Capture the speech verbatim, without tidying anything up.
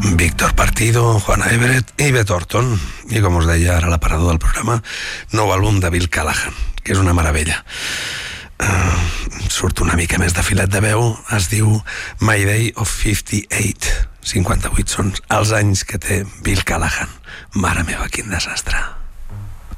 Víctor Partido, Juana Everett i Beth Orton. I com us deia ara l'aparador del programa, nou àlbum de Bill Callahan, que és una meravella. Uh, surt una mica més de filet de veu, es diu My Day of fifty-eight. cinquanta-vuit són els anys que té Bill Callahan. Mare meva, quin desastre.